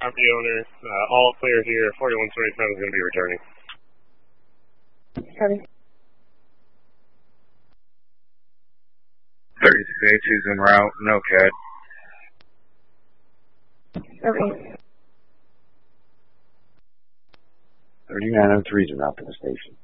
property owner. All clear here. 4127 is going to be returning. Copy. 36A2 is en route. No CAD. Okay. 3903 is en route to the station.